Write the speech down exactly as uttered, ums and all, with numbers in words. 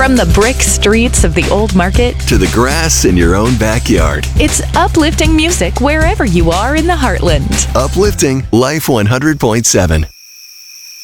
From the brick streets of the old market to the grass in your own backyard. It's uplifting music wherever you are in the heartland. Uplifting Life one hundred point seven.